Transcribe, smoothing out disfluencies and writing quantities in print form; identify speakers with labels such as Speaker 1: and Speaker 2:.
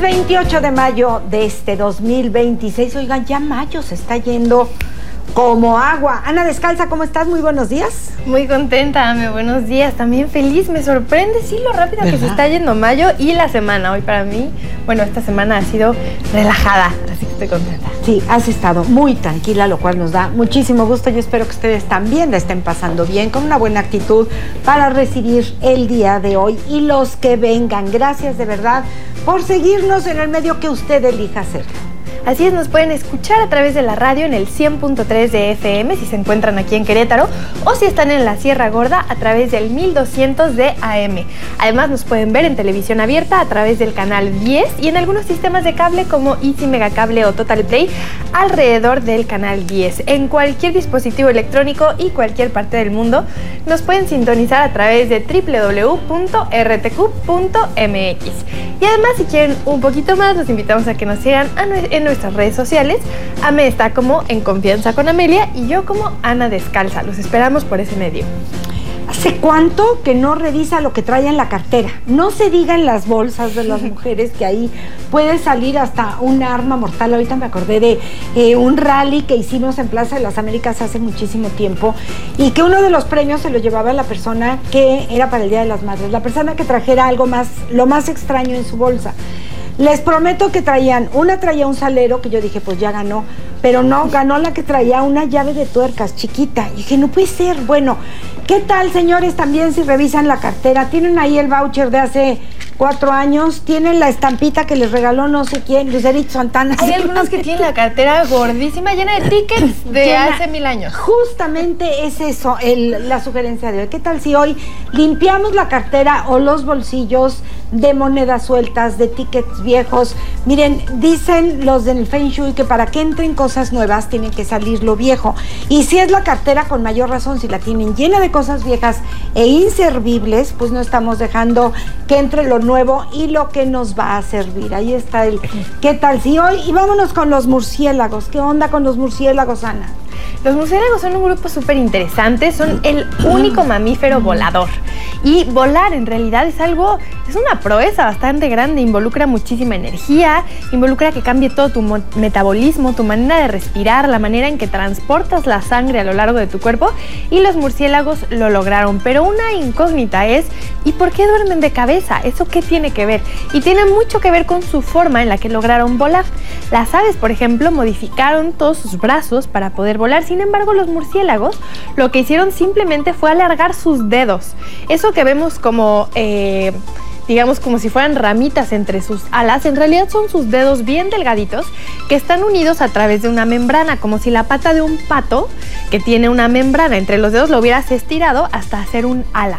Speaker 1: 28 de mayo de este 2026. Oigan, ya mayo se está yendo como agua. Ana Descalza, ¿cómo estás? Muy buenos días.
Speaker 2: Muy contenta, Ame, buenos días. También feliz, me sorprende, sí, lo rápido que se está yendo mayo y la semana. Hoy para mí, bueno, esta semana ha sido relajada, así que estoy contenta.
Speaker 1: Sí, has estado muy tranquila, lo cual nos da muchísimo gusto. Yo espero que ustedes también la estén pasando bien, con una buena actitud para recibir el día de hoy y los que vengan. Gracias de verdad por seguirnos en el medio que usted elija hacer.
Speaker 2: Así es, nos pueden escuchar a través de la radio en el 100.3 de FM si se encuentran aquí en Querétaro o si están en la Sierra Gorda a través del 1200 de AM. Además nos pueden ver en televisión abierta a través del canal 10 y en algunos sistemas de cable como Easy Megacable o Total Play alrededor del canal 10. En cualquier dispositivo electrónico y cualquier parte del mundo nos pueden sintonizar a través de www.rtq.mx. Y además, si quieren un poquito más, los invitamos a que nos sigan en nuestras redes sociales. Ame está como En Confianza con Amelia y yo como Ana Descalza. Los esperamos por ese medio.
Speaker 1: ¿Hace cuánto que no revisa lo que trae en la cartera? No se diga en las bolsas de las mujeres que ahí puede salir hasta un arma mortal. Ahorita me acordé de un rally que hicimos en Plaza de las Américas hace muchísimo tiempo y que uno de los premios se lo llevaba la persona que era para el Día de las Madres, la persona que trajera algo más, lo más extraño en su bolsa. Les prometo que traía un salero, que yo dije, pues ya ganó, pero no, ganó la que traía una llave de tuercas chiquita. Y dije, no puede ser. Bueno, ¿qué tal, señores? También si revisan la cartera, tienen ahí el voucher de hace 4 años, tienen la estampita que les regaló no sé quién, Lucerito Santana.
Speaker 2: Hay algunos que tienen la cartera gordísima, llena de tickets de hace 1000 años.
Speaker 1: Justamente es eso, la sugerencia de hoy. ¿Qué tal si hoy limpiamos la cartera o los bolsillos de monedas sueltas, de tickets viejos? Miren, dicen los del Feng Shui que para que entren cosas nuevas tiene que salir lo viejo. Y si es la cartera, con mayor razón, si la tienen llena de cosas viejas e inservibles, pues no estamos dejando que entre lo nuevo y lo que nos va a servir. Ahí está el ¿qué tal si hoy? Y vámonos con los murciélagos. ¿Qué onda con los murciélagos, Ana?
Speaker 2: Los murciélagos son un grupo súper interesante, son el único mamífero volador. Y volar en realidad es una proeza bastante grande, involucra muchísima energía, involucra que cambie todo tu metabolismo, tu manera de respirar, la manera en que transportas la sangre a lo largo de tu cuerpo, y los murciélagos lo lograron. Pero una incógnita es, ¿y por qué duermen de cabeza? ¿Eso qué tiene que ver? Y tiene mucho que ver con su forma en la que lograron volar. Las aves, por ejemplo, modificaron todos sus brazos para poder volar. Sin embargo, los murciélagos lo que hicieron simplemente fue alargar sus dedos. Eso que vemos como, digamos, como si fueran ramitas entre sus alas, en realidad son sus dedos bien delgaditos que están unidos a través de una membrana, como si la pata de un pato que tiene una membrana entre los dedos lo hubieras estirado hasta hacer un ala.